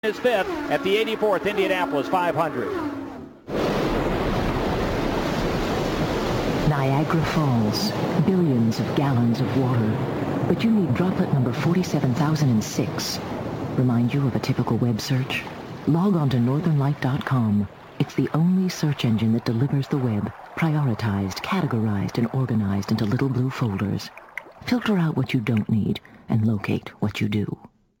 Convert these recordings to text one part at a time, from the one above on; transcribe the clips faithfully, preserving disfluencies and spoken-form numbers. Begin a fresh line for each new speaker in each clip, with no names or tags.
is fifth at the eighty-fourth Indianapolis five hundred.
Niagara Falls, billions of gallons of water, but you need droplet number forty-seven thousand six. Remind you of a typical web search? Log on to northern light dot com. It's the only search engine that delivers the web, prioritized, categorized, and organized into little blue folders. Filter out what you don't need and locate what you do.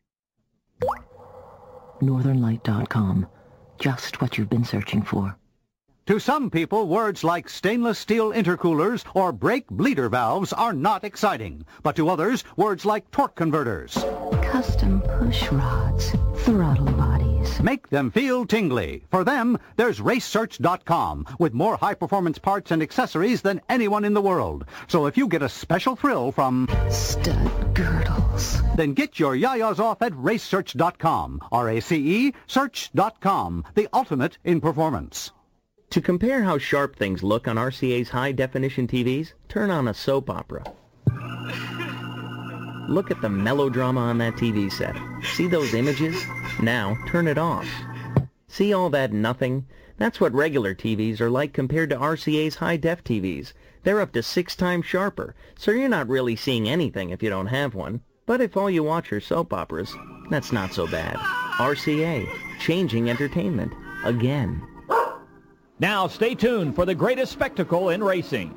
northern light dot com. Just what you've been searching for.
To some people, words like stainless steel intercoolers or brake bleeder valves are not exciting. But to others, words like torque converters,
Custom push rods, throttle bodies.
make them feel tingly. For them, there's race search dot com with more high-performance parts and accessories than anyone in the world. So if you get a special thrill from
Stud girdles.
then get your yayas off at race search dot com. R A C E, search dot com, the ultimate in performance.
To compare how sharp things look on R C A's high-definition T Vs, turn on a soap opera. Look at the melodrama on that T V set. See those images? Now, turn it off. See all that nothing? That's what regular T Vs are like compared to R C A's high-def T Vs. They're up to six times sharper, so you're not really seeing anything if you don't have one. But if all you watch are soap operas, that's not so bad. R C A, changing entertainment. Again.
Now stay tuned for the greatest spectacle in racing.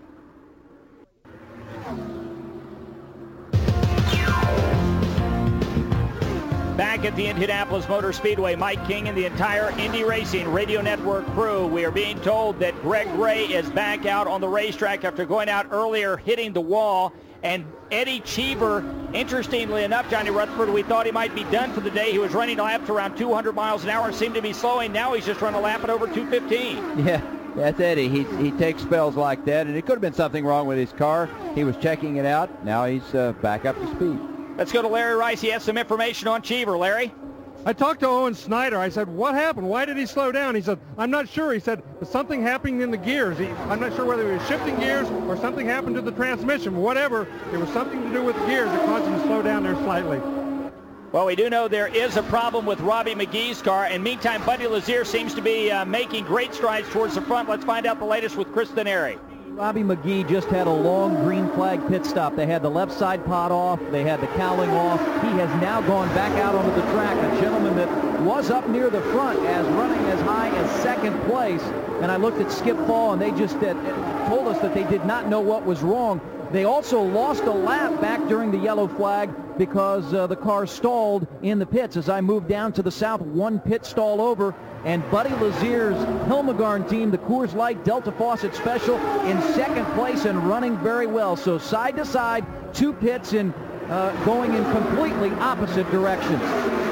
Back at the Indianapolis Motor Speedway, Mike King and the entire Indy Racing Radio Network crew. We are being told that Greg Ray is back out on the racetrack after going out earlier, hitting the wall. And Eddie Cheever, interestingly enough, Johnny Rutherford, we thought he might be done for the day. He was running laps around two hundred miles an hour and seemed to be slowing. Now he's just running a lap at over two fifteen.
Yeah, that's Eddie. He, he takes spells like that, and it could have been something wrong with his car. He was checking it out. Now he's uh, back up to speed.
Let's go to Larry Rice. He has some information on Cheever. Larry?
I talked to Owen Snyder. I said, what happened? Why did he slow down? He said, I'm not sure. He said, there's something happening in the gears. He, I'm not sure whether he was shifting gears or something happened to the transmission. Whatever, there was something to do with the gears that caused him to slow down there slightly.
Well, we do know there is a problem with Robbie McGee's car, and meantime, Buddy Lazier seems to be uh, making great strides towards the front. Let's find out the latest with Chris Denari.
Robbie McGee just had a long green flag pit stop. They had the left side pot off. They had the cowling off. He has now gone back out onto the track. A gentleman that was up near the front as running as high as second place. And I looked at Skip Fall, and they just uh, told us that they did not know what was wrong. They also lost a lap back during the yellow flag because uh, the car stalled in the pits. As I moved down to the south, one pit stall over, and Buddy Lazier's Hilmagarn team, the Coors Light Delta Faucet Special, in second place and running very well. So side to side, two pits in uh, going in completely opposite directions.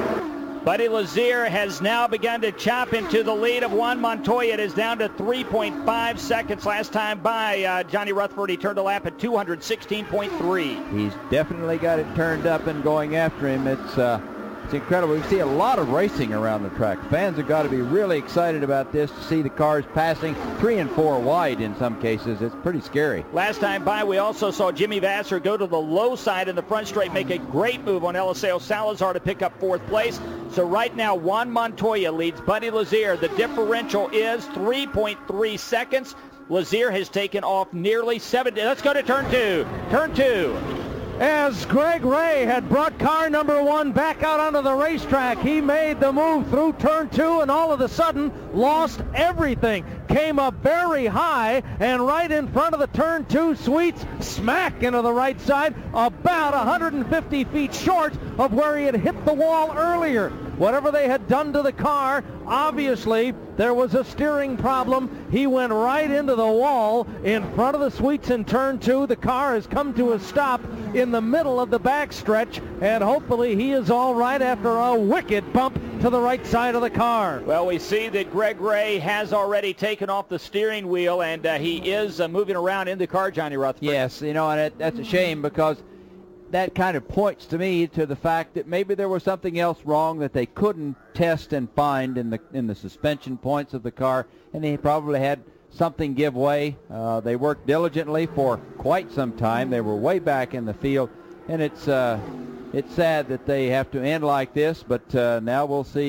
Buddy Lazier has now begun to chop into the lead of Juan Montoya. It is down to three point five seconds. Last time by uh, Johnny Rutherford, he turned a lap at two sixteen point three.
He's definitely got it turned up and going after him. It's uh, it's incredible. We see a lot of racing around the track. Fans have got to be really excited about this to see the cars passing three and four wide in some cases. It's pretty scary.
Last time by, we also saw Jimmy Vasser go to the low side in the front straight, make a great move on Eliseo Salazar to pick up fourth place. So right now, Juan Montoya leads Buddy Lazier. The differential is three point three seconds. Lazier has taken off nearly seven. Let's go to turn two. Turn two.
As Greg Ray had brought car number one back out onto the racetrack, he made the move through turn two and all of a sudden lost everything. Came up very high and right in front of the turn two suites, smack into the right side, about one hundred fifty feet short of where he had hit the wall earlier. Whatever they had done to the car, obviously there was a steering problem. He went right into the wall in front of the suites in turn two. The car has come to a stop in the middle of the backstretch, and hopefully he is all right after a wicked bump to the right side of the car.
Well, we see that Greg Ray has already taken off the steering wheel, and uh, he is uh, moving around in the car, Johnny Rutherford.
Yes, you know, and it, that's a shame because that kind of points to me to the fact that maybe there was something else wrong that they couldn't test and find in the in the suspension points of the car, and they probably had something give way. Uh, they worked diligently for quite some time. They were way back in the field, and it's uh, it's sad that they have to end like this, but uh, now we'll see